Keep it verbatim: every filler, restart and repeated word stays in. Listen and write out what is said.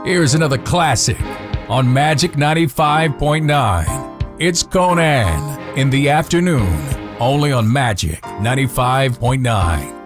Here's another classic on Magic ninety-five point nine. It's Conan in the afternoon, only on Magic ninety-five point nine.